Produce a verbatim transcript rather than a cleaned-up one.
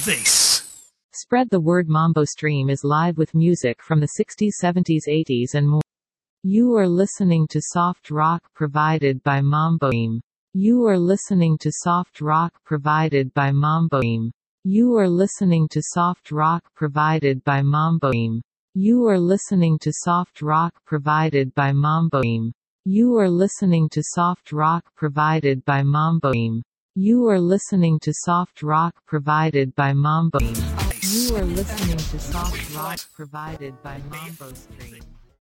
This Spread the Word Mambo Stream is live with music from the sixties, seventies, eighties and more. You are listening to soft rock provided by Mambo Stream. You are listening to soft rock provided by Mambo Stream. You are listening to soft rock provided by Mambo Stream. You are listening to soft rock provided by Mambo Stream. You are listening to soft rock provided by Mambo Stream. You are listening to soft rock provided by Mambo Stream. You are listening to soft rock provided by Mambo Stream.